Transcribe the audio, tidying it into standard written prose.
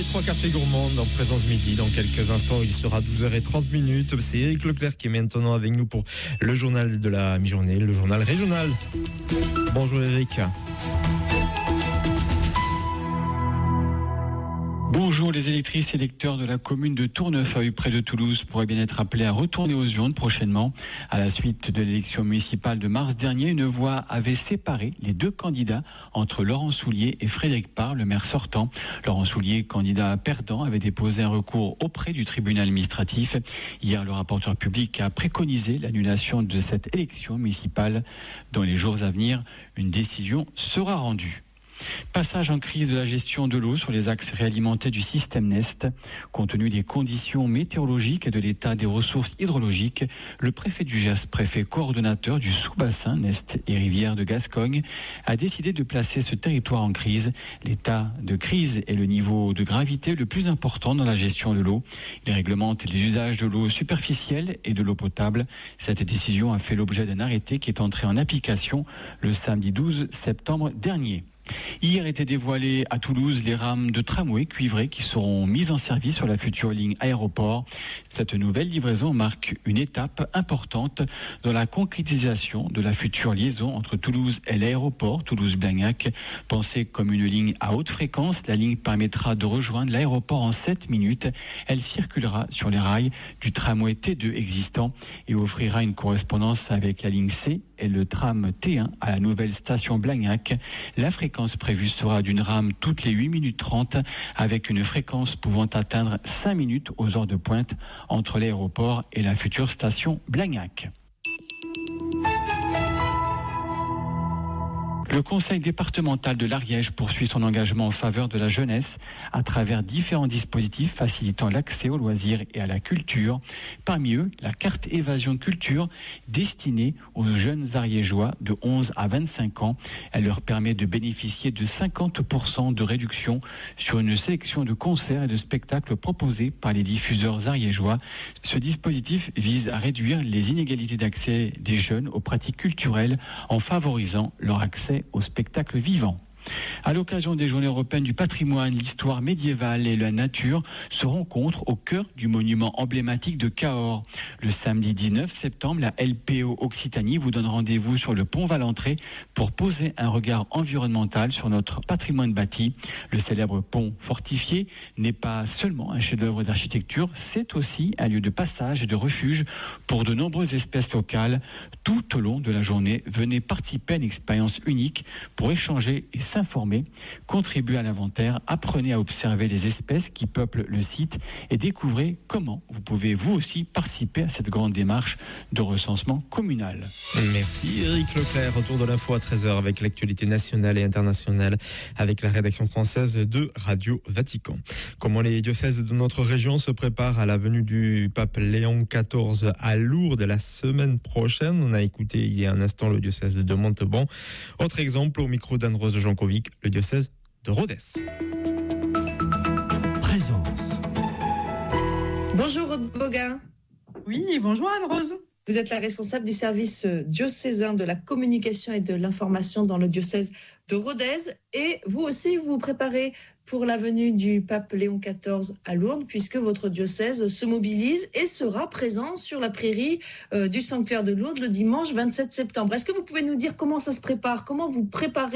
Les 3 cafés gourmands en présence midi. Dans quelques instants, il sera 12h30. C'est Eric Leclerc qui est maintenant avec nous pour le journal de la mi-journée, le journal régional. Bonjour Eric. Bonjour, les électrices et électeurs de la commune de Tourneufeuille, près de Toulouse, pourraient bien être appelés à retourner aux urnes prochainement. À la suite de l'élection municipale de mars dernier, une voix avait séparé les deux candidats entre Laurent Soulier et Frédéric Parr, le maire sortant. Laurent Soulier, candidat perdant, avait déposé un recours auprès du tribunal administratif. Hier, le rapporteur public a préconisé l'annulation de cette élection municipale. Dans les jours à venir, une décision sera rendue. Passage en crise de la gestion de l'eau sur les axes réalimentés du système Nest. Compte tenu des conditions météorologiques et de l'état des ressources hydrologiques, le préfet du Gers, préfet coordonnateur du sous-bassin Nest et rivière de Gascogne, a décidé de placer ce territoire en crise. L'état de crise est le niveau de gravité le plus important dans la gestion de l'eau. Il réglemente les usages de l'eau superficielle et de l'eau potable. Cette décision a fait l'objet d'un arrêté qui est entré en application le samedi 12 septembre dernier. Hier étaient dévoilées à Toulouse les rames de tramway cuivrées qui seront mises en service sur la future ligne aéroport. Cette nouvelle livraison marque une étape importante dans la concrétisation de la future liaison entre Toulouse et l'aéroport Toulouse-Blagnac. Pensée comme une ligne à haute fréquence, la ligne permettra de rejoindre l'aéroport en 7 minutes. Elle circulera sur les rails du tramway T2 existant et offrira une correspondance avec la ligne C et le tram T1 à la nouvelle station Blagnac. La fréquence prévue sera d'une rame toutes les 8 minutes 30 avec une fréquence pouvant atteindre 5 minutes aux heures de pointe entre l'aéroport et la future station Blagnac. Le conseil départemental de l'Ariège poursuit son engagement en faveur de la jeunesse à travers différents dispositifs facilitant l'accès aux loisirs et à la culture. Parmi eux, la carte évasion culture destinée aux jeunes ariégeois de 11 à 25 ans. Elle leur permet de bénéficier de 50% de réduction sur une sélection de concerts et de spectacles proposés par les diffuseurs ariégeois. Ce dispositif vise à réduire les inégalités d'accès des jeunes aux pratiques culturelles en favorisant leur accès au spectacle vivant. À l'occasion des Journées européennes du patrimoine, l'histoire médiévale et la nature se rencontrent au cœur du monument emblématique de Cahors. Le samedi 19 septembre, la LPO Occitanie vous donne rendez-vous sur le pont Valentré pour poser un regard environnemental sur notre patrimoine bâti. Le célèbre pont fortifié n'est pas seulement un chef-d'œuvre d'architecture, c'est aussi un lieu de passage et de refuge pour de nombreuses espèces locales. Tout au long de la journée, venez participer à une expérience unique pour échanger et s'informer, contribuer à l'inventaire, apprenez à observer les espèces qui peuplent le site et découvrez comment vous pouvez vous aussi participer à cette grande démarche de recensement communal. Merci Eric Leclerc. Retour de l'info à 13h avec l'actualité nationale et internationale avec la rédaction française de Radio Vatican. Comment les diocèses de notre région se préparent à la venue du pape Léon XIV à Lourdes la semaine prochaine. On a écouté il y a un instant le diocèse de Montauban. Autre exemple au micro d'Anne-Rose Jankovic, le diocèse de Rodez. Présence. Bonjour Aude Boguin. Oui, bonjour Anne-Rose. Vous êtes la responsable du service diocésain de la communication et de l'information dans le diocèse de Rodez. Et vous aussi, vous vous préparez pour la venue du pape Léon XIV à Lourdes, puisque votre diocèse se mobilise et sera présent sur la prairie du sanctuaire de Lourdes le dimanche 27 septembre. Est-ce que vous pouvez nous dire comment ça se prépare, comment vous préparez